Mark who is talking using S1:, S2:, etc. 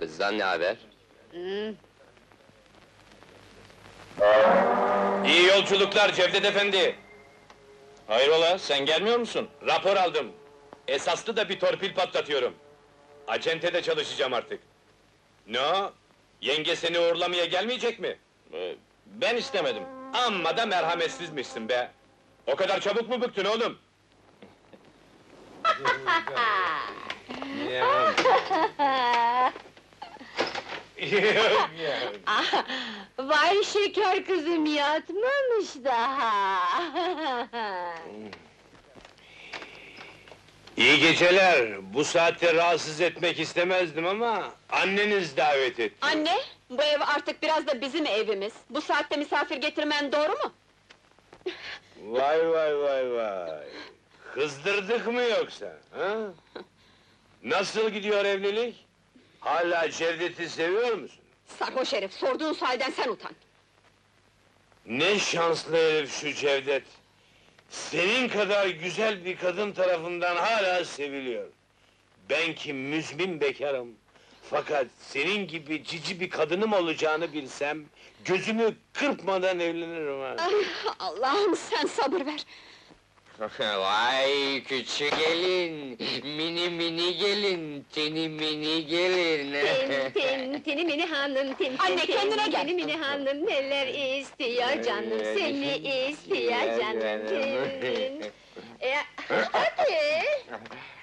S1: Kızdan ne haber?
S2: İyi yolculuklar Cevdet efendi! Hayrola, sen gelmiyor musun? Rapor aldım. Esaslı da bir torpil patlatıyorum. Acentede çalışacağım artık. Ne o? Yenge seni uğurlamaya gelmeyecek mi? Ben istemedim. Amma da merhametsizmişsin be! O kadar çabuk mu bıktın oğlum?
S3: Vay şeker kızım, yatmamış daha!
S2: İyi geceler. Bu saatte rahatsız etmek istemezdim ama anneniz davet etti.
S3: Anne, bu ev artık biraz da bizim evimiz. Bu saatte misafir getirmen doğru mu?
S2: Vay vay vay vay! Kızdırdık mı yoksa, ha? Nasıl gidiyor evlilik? Hala Cevdet'i seviyor musun?
S3: Sarhoş herif, sorduğun sualden sen utan!
S2: Ne şanslı herif şu Cevdet! Senin kadar güzel bir kadın tarafından hala seviliyor. Ben ki müzmin bekarım. Fakat senin gibi cici bir kadınım olacağını bilsem... ...gözümü kırpmadan evlenirim ha!
S3: Ah, Allah'ım sen sabır ver!
S1: Vay küçük gelin, mini mini gelin, tini mini gelin.
S3: Tini mini hanım, Anne kendine gel! Tini mini hanım neler istiyor canım, seni istiyor canım. Hadi!